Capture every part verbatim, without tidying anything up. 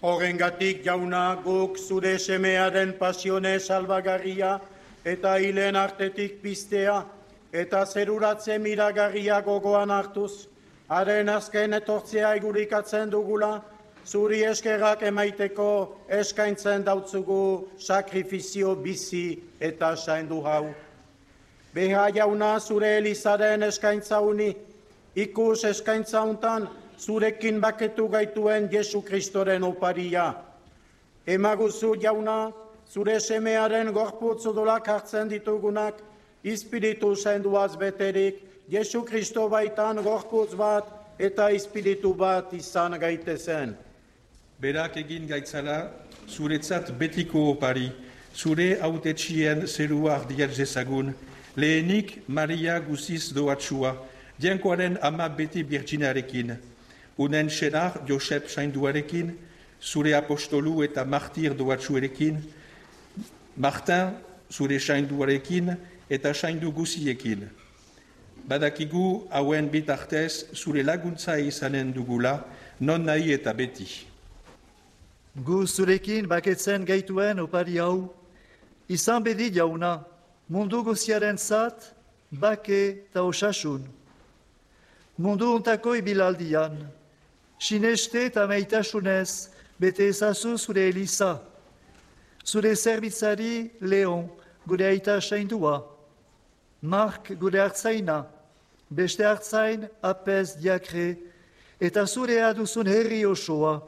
Horrengatik jauna guk zure semearen pasione salbagarria eta hilen artetik piztea eta zeruratze miragarria gogoan hartuz, haren azken etortzea igurikatzen dugula, zuri eskerrak emaiteko eskaintzen dautzugu sakrifizio bizi eta saindu hau. Beha jauna zure Elizaren eskaintza uni, ikus eskaintza untan zurekin baketu gaituen Jesu Kristoren oparia. Emaguzu jauna, zure semearen gorputz odolak hartzen ditugunak, Ispiritu senduaz beterik, Jesu Kristo baitan gorputz bat eta ispiritu bat izan gaitezen. Berak egin gaitzala, zuretzat betiko opari, zure hautetxien zerua ardiat zezagun, lehenik Maria guziz doatsua, Jainkoaren ama beti birginarekin, unen senar Josep sainduarekin, zure apostolu eta martir doatsuerekin, Martin zure sainduarekin eta saindu guziekin. Badakigu hauen bitartez zure laguntza izanen dugula, non nahi eta beti. Gu zurekin baketzen gaituen opari hau, izan bedi jauna, mundu guziaren zat, bake eta osasun. Mundu untako ibilaldian, sineste eta maitasunez, bete ezazu zure Eliza, zure zerbitzari Leon, gure aita saindua, Mark gure hartzaina, beste hartzain apez diakre, eta zure aduzun herri osoa.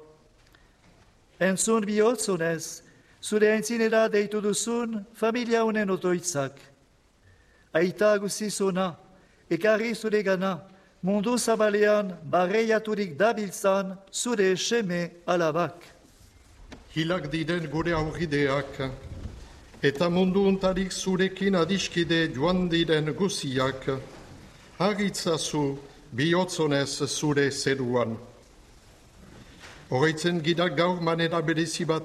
Entzun bihotzunez, zure entzinera deitu duzun familia unen otoitzak. Aita guzizona, ekarri zure gana, mundu zabalean barreiaturik dabiltzan zure seme alabak. Hilak diren gure aurrideak, eta mundu untarik zurekin adiskide joan diren guziak, harritzazu bihotzonez zure zeruan. Horreitzen gira gaur manera berezi bat